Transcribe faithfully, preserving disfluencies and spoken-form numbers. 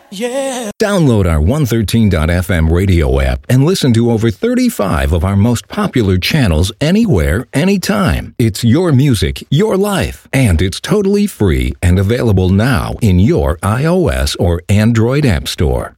Yeah. Download our one thirteen dot f m radio app and listen to over thirty-five of our most popular channels anywhere, anytime. It's your music, your life, and it's totally free and available now in your iOS or Android app store.